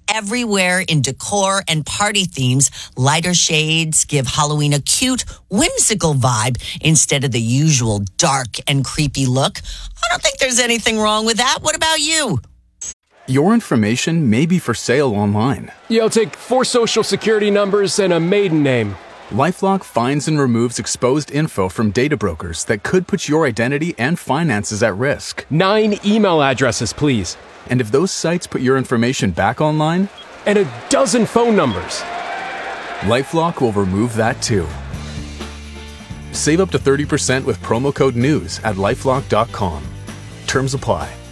everywhere in decor and party themes. Lighter shades give Halloween a cute, whimsical vibe instead of the usual dark and creepy look. I don't think there's anything wrong with that. What about you? Your information may be for sale online. Yeah, I'll take 4 social security numbers and a maiden name. LifeLock finds and removes exposed info from data brokers that could put your identity and finances at risk. 9 email addresses, please. And if those sites put your information back online, And a dozen phone numbers. LifeLock will remove that too. Save up to 30% with promo code NEWS at LifeLock.com. Terms apply.